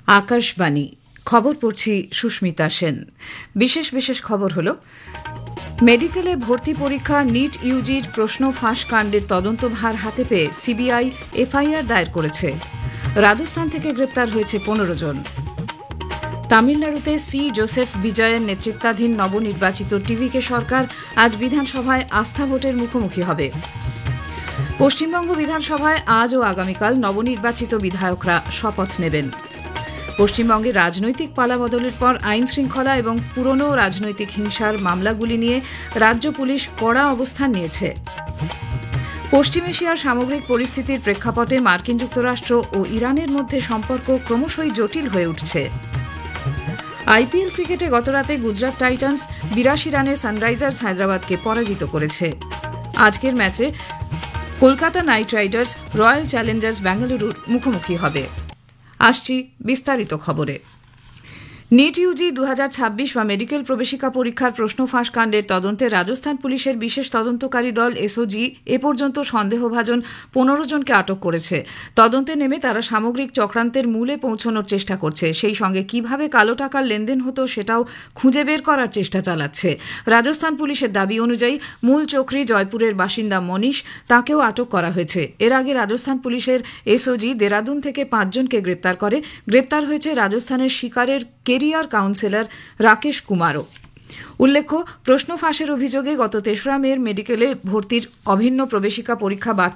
আকাশবাণী খবর পড়ছি সুস্মিতা সেন। বিশেষ খবর হল, মেডিকেলে ভর্তি পরীক্ষা নিট ইউজির প্রশ্ন ফাঁস কাণ্ডের তদন্তভার হাতে পেয়ে সিবিআই এফআইআর দায়ের করেছে। রাজস্থান থেকে গ্রেপ্তার হয়েছে 15 জন। তামিলনাড়ুতে সি জোসেফ বিজয়ের নেতৃত্বাধীন নবনির্বাচিত টিভিকে সরকার আজ বিধানসভায় আস্থা ভোটের মুখোমুখি হবে। পশ্চিমবঙ্গ বিধানসভায় আজ ও আগামীকাল নবনির্বাচিত বিধায়করা শপথ নেবেন। পশ্চিমবঙ্গে রাজনৈতিক পালাবদলের পর আইন শৃঙ্খলা এবং পুরনো রাজনৈতিক হিংসার মামলাগুলি নিয়ে রাজ্য পুলিশ কড়া অবস্থান নিয়েছে। পশ্চিম এশিয়ার সামগ্রিক পরিস্থিতির প্রেক্ষাপটে মার্কিন যুক্তরাষ্ট্র ও ইরানের মধ্যে সম্পর্ক ক্রমশই জটিল হয়ে উঠছে। আইপিএল ক্রিকেটে গতরাতে গুজরাট টাইটান্স 82 রানে সানরাইজার্স হায়দ্রাবাদকে পরাজিত করেছে। আজকের ম্যাচে Kolkata night Riders royal Challengers বেঙ্গালুরুর মুখোমুখি হবে। আসছি বিস্তারিত খবরে। নিট ইউজি 2026 বা মেডিকেল প্রবেশিকা পরীক্ষার প্রশ্ন ফাঁস কাণ্ডের তদন্তে রাজস্থান পুলিশের বিশেষ তদন্তকারী দল এসওজি এ পর্যন্ত সন্দেহভাজন 15 জনকে আটক করেছে। তদন্তে নেমে তারা সামগ্রিক চক্রান্তের মূলে পৌঁছানোর চেষ্টা করছে, সেই সঙ্গে কিভাবে কালো টাকার লেনদেন হতো সেটাও খুঁজে বের করার চেষ্টা চালাচ্ছে। রাজস্থান পুলিশের দাবি অনুযায়ী মূল চক্রী জয়পুরের বাসিন্দা মনীষ, তাকেও আটক করা হয়েছে। এর আগে রাজস্থান পুলিশের এসওজি দেরাদুন থেকে 5 জনকে গ্রেপ্তার করে। গ্রেপ্তার হয়েছে রাজস্থানের শিকারের কেরিয়ার কাউন্সিলর রাকেশ কুমারও। উল্লেখ্য, প্রশ্ন ফাঁসের অভিযোগে গত 3রা মের মেডিকেলে ভর্তির অভিন্ন প্রবেশিকা পরীক্ষা বাতিল